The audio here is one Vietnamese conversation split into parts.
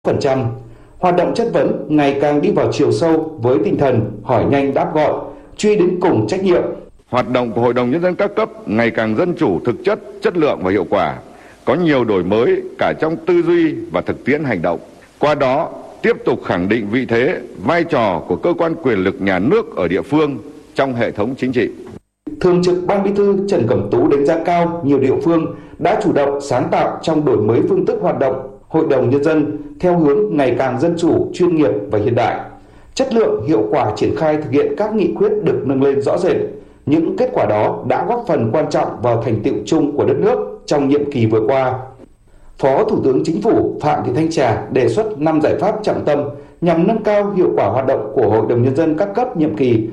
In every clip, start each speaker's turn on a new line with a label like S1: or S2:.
S1: 6%. Hoạt động chất vấn ngày càng đi vào chiều sâu với tinh thần hỏi nhanh đáp gọn, truy đến cùng trách nhiệm.
S2: Hoạt động của Hội đồng Nhân dân các cấp ngày càng dân chủ, thực chất, chất lượng và hiệu quả, có nhiều đổi mới cả trong tư duy và thực tiễn hành động. Qua đó, tiếp tục khẳng định vị thế, vai trò của cơ quan quyền lực nhà nước ở địa phương trong hệ thống chính trị.
S1: Thường trực Ban Bí thư Trần Cẩm Tú đánh giá cao nhiều địa phương đã chủ động sáng tạo trong đổi mới phương thức hoạt động Hội đồng Nhân dân theo hướng ngày càng dân chủ, chuyên nghiệp và hiện đại. Chất lượng, hiệu quả triển khai thực hiện các nghị quyết được nâng lên rõ rệt. Những kết quả đó đã góp phần quan trọng vào thành tựu chung của đất nước trong nhiệm kỳ vừa qua. Phó Thủ tướng Chính phủ Phạm Thị Thanh Trà đề xuất 5 giải pháp trọng tâm nhằm nâng cao hiệu quả hoạt động của Hội đồng Nhân dân các cấp nhiệm kỳ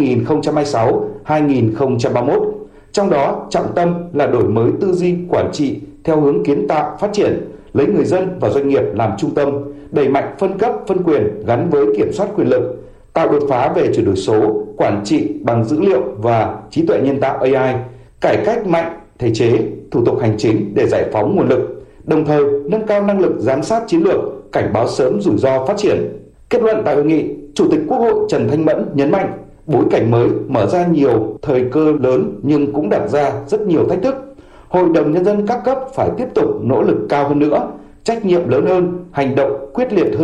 S1: 2026-2031. Trong đó, trọng tâm là đổi mới tư duy quản trị theo hướng kiến tạo, phát triển, lấy người dân và doanh nghiệp làm trung tâm, đẩy mạnh phân cấp, phân quyền gắn với kiểm soát quyền lực, tạo đột phá về chuyển đổi số, quản trị bằng dữ liệu và trí tuệ nhân tạo AI, cải cách mạnh thể chế, thủ tục hành chính để giải phóng nguồn lực, đồng thời nâng cao năng lực giám sát chiến lược, cảnh báo sớm rủi ro phát triển. Kết luận tại hội nghị, Chủ tịch Quốc hội Trần Thanh Mẫn nhấn mạnh, bối cảnh mới mở ra nhiều thời cơ lớn nhưng cũng đặt ra rất nhiều thách thức. Hội đồng Nhân dân các cấp phải tiếp tục nỗ lực cao hơn nữa, trách nhiệm lớn hơn, hành động quyết liệt hơn